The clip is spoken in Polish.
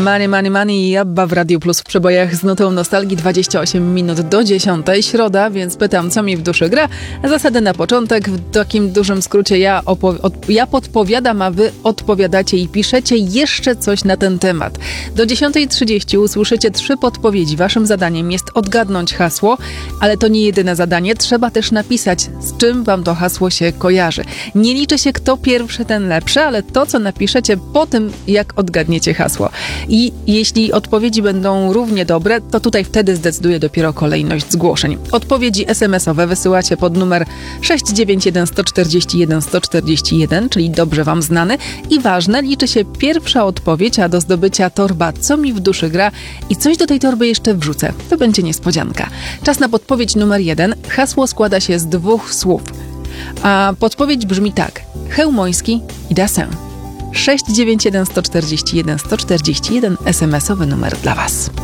Money, Money, Money i Abba w Radiu Plus w przebojach z nutą nostalgii. 28 minut do 10. Środa, więc pytam, co mi w duszy gra. Zasady na początek, w takim dużym skrócie ja podpowiadam, a wy odpowiadacie i piszecie jeszcze coś na ten temat. Do 10:30 usłyszycie 3 podpowiedzi. Waszym zadaniem jest odgadnąć hasło, ale to nie jedyne zadanie. Trzeba też napisać, z czym wam to hasło się kojarzy. Nie liczy się, kto pierwszy, ten lepszy, ale to, co napiszecie po tym, jak odgadniecie hasło. I jeśli odpowiedzi będą równie dobre, to tutaj wtedy zdecyduje dopiero kolejność zgłoszeń. Odpowiedzi SMS-owe wysyłacie pod numer 691 141 141, czyli dobrze wam znany. I ważne, liczy się pierwsza odpowiedź, a do zdobycia torba Co mi w duszy gra i coś do tej torby jeszcze wrzucę. To będzie niespodzianka. Czas na podpowiedź numer 1. Hasło składa się z 2 słów. A podpowiedź brzmi tak. Chełmoński i Dassin. 691 141 141 SMS-owy numer dla was.